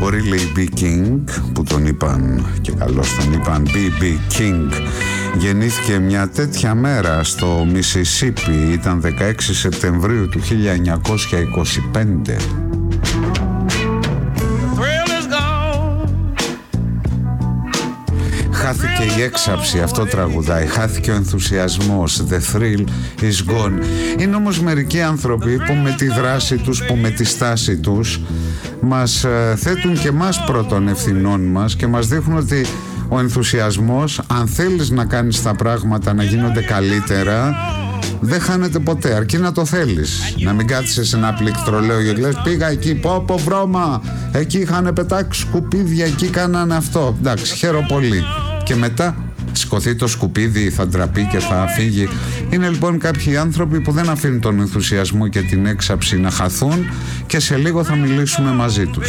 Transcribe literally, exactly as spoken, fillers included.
Riley B. King, που τον είπαν και καλώς τον είπαν μπι μπι King, γεννήθηκε μια τέτοια μέρα στο Μισισίπι. Ήταν δεκαέξι Σεπτεμβρίου του χίλια εννιακόσια είκοσι πέντε. Χάθηκε η έξαψη, αυτό τραγουδάει. Χάθηκε ο ενθουσιασμός. The thrill is gone. Είναι όμως μερικοί άνθρωποι που με τη δράση τους, που με τη στάση τους μας ε, θέτουν και μας πρώτων ευθυνών μας και μας δείχνουν ότι ο ενθουσιασμός, αν θέλεις να κάνεις τα πράγματα να γίνονται καλύτερα, δεν χάνεται ποτέ, αρκεί να το θέλεις. Να μην κάθεσαι σε ένα πληκτρολέο και λες πήγα εκεί, πω πω βρώμα, εκεί είχαν πετάξει σκουπίδια, εκεί κάνανε αυτό. Εντάξει, χαίρο πολύ. Και μετά σηκωθεί το σκουπίδι, θα ντραπεί και θα φύγει. Είναι λοιπόν κάποιοι άνθρωποι που δεν αφήνουν τον ενθουσιασμό και την έξαψη να χαθούν και σε λίγο θα μιλήσουμε μαζί τους.